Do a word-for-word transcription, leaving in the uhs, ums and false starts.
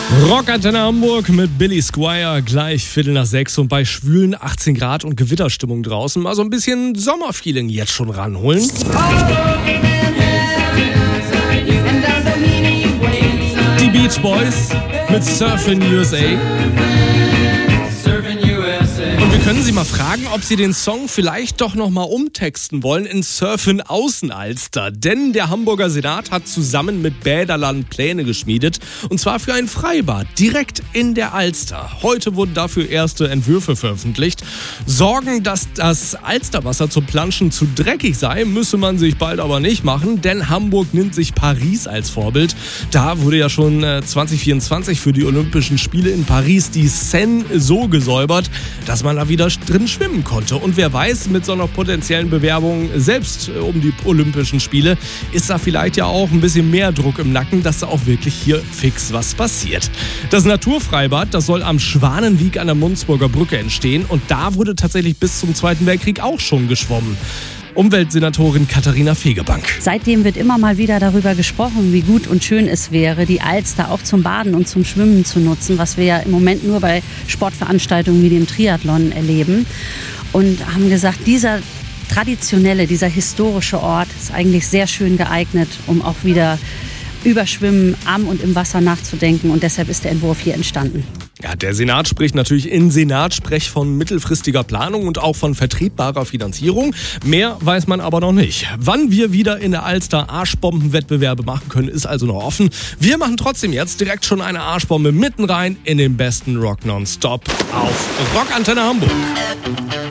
Rockantenne Hamburg mit Billy Squier, gleich Viertel nach sechs und bei schwülen achtzehn Grad und Gewitterstimmung draußen mal so ein bisschen Sommerfeeling jetzt schon ranholen. Die Beach Boys mit Surfin' U S A. Und wir können Sie mal fragen, ob Sie den Song vielleicht doch nochmal umtexten wollen in Surfin' Außenalster. Denn der Hamburger Senat hat zusammen mit Bäderland Pläne geschmiedet. Und zwar für ein Freibad direkt in der Alster. Heute wurden dafür erste Entwürfe veröffentlicht. Sorgen, dass das Alsterwasser zum Planschen zu dreckig sei, müsse man sich bald aber nicht machen. Denn Hamburg nimmt sich Paris als Vorbild. Da wurde ja schon zwanzig vierundzwanzig für die Olympischen Spiele in Paris die Seine so gesäubert, dass man da wieder drin schwimmen konnte. Und wer weiß, mit so einer potenziellen Bewerbung selbst um die Olympischen Spiele ist da vielleicht ja auch ein bisschen mehr Druck im Nacken, dass da auch wirklich hier fix was passiert. Das Naturfreibad, das soll am Schwanenweg an der Munzburger Brücke entstehen und da wurde tatsächlich bis zum Zweiten Weltkrieg auch schon geschwommen. Umweltsenatorin Katharina Fegebank. Seitdem wird immer mal wieder darüber gesprochen, wie gut und schön es wäre, die Alster auch zum Baden und zum Schwimmen zu nutzen, was wir ja im Moment nur bei Sportveranstaltungen wie dem Triathlon erleben. Und haben gesagt, dieser traditionelle, dieser historische Ort ist eigentlich sehr schön geeignet, um auch wieder über Schwimmen am und im Wasser nachzudenken. Und deshalb ist der Entwurf hier entstanden. Ja, der Senat spricht natürlich in Senatsprech von mittelfristiger Planung und auch von vertretbarer Finanzierung. Mehr weiß man aber noch nicht. Wann wir wieder in der Alster Arschbombenwettbewerbe machen können, ist also noch offen. Wir machen trotzdem jetzt direkt schon eine Arschbombe mitten rein in den besten Rock nonstop auf Rockantenne Hamburg.